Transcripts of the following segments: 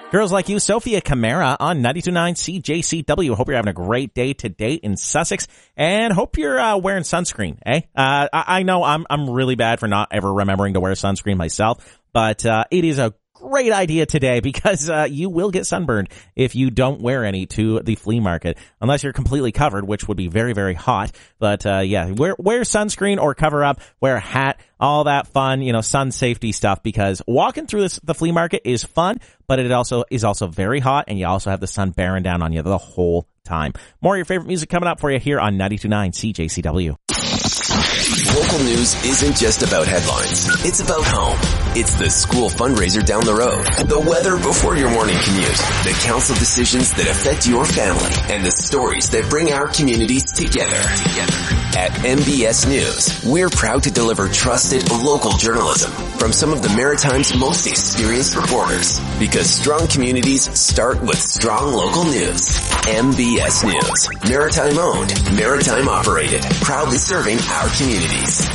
Girls Like You, Sophia Camara on 92.9 CJCW. Hope you're having a great day today in Sussex, and hope you're wearing sunscreen, eh? I know I'm really bad for not ever remembering to wear sunscreen myself, but it is a great idea today because you will get sunburned if you don't wear any to the flea market, unless you're completely covered, which would be very, very hot. But yeah, wear sunscreen or cover up, wear a hat, all that fun, sun safety stuff, because walking through the flea market is fun, but it is also very hot, and you also have the sun bearing down on you the whole time. More of your favorite music coming up for you here on 92.9 CJCW. Local news isn't just about headlines. It's about home. It's the school fundraiser down the road, the weather before your morning commute, the council decisions that affect your family, and the stories that bring our communities together. At MBS News, we're proud to deliver trusted local journalism from some of the Maritime's most experienced reporters, because strong communities start with strong local news. MBS News, Maritime owned, Maritime operated, proudly serving our communities.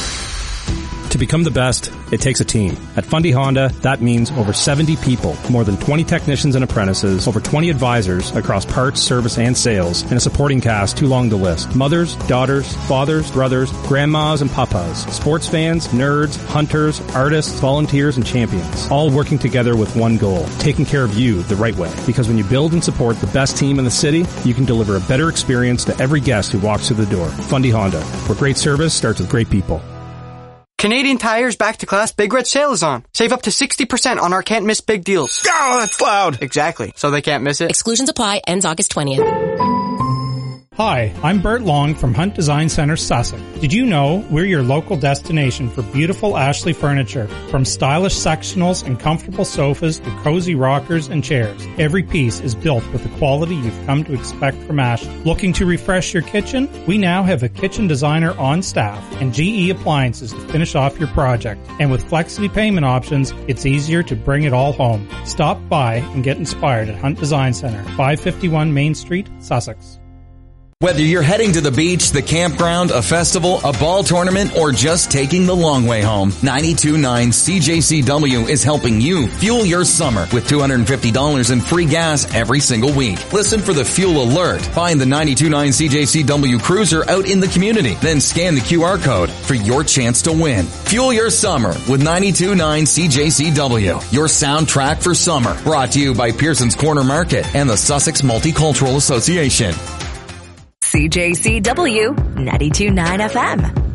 To become the best, it takes a team. At Fundy Honda, that means over 70 people, more than 20 technicians and apprentices, over 20 advisors across parts, service, and sales, and a supporting cast too long to list. Mothers, daughters, fathers, brothers, grandmas, and papas, sports fans, nerds, hunters, artists, volunteers, and champions, all working together with one goal, taking care of you the right way. Because when you build and support the best team in the city, you can deliver a better experience to every guest who walks through the door. Fundy Honda, where great service starts with great people. Canadian Tire's Back to Class Big Red Sale is on. Save up to 60% on our can't miss big deals. Oh, that's loud. Exactly. So they can't miss it. Exclusions apply. Ends August 20th. Hi, I'm Bert Long from Hunt Design Center, Sussex. Did you know we're your local destination for beautiful Ashley furniture? From stylish sectionals and comfortable sofas to cozy rockers and chairs, every piece is built with the quality you've come to expect from Ashley. Looking to refresh your kitchen? We now have a kitchen designer on staff and GE appliances to finish off your project. And with Flexity payment options, it's easier to bring it all home. Stop by and get inspired at Hunt Design Center, 551 Main Street, Sussex. Whether you're heading to the beach, the campground, a festival, a ball tournament, or just taking the long way home, 92.9 CJCW is helping you fuel your summer with $250 in free gas every single week. Listen for the fuel alert. Find the 92.9 CJCW cruiser out in the community. Then scan the QR code for your chance to win. Fuel your summer with 92.9 CJCW, your soundtrack for summer. Brought to you by Pearson's Corner Market and the Sussex Multicultural Association. CJCW 92.9 FM.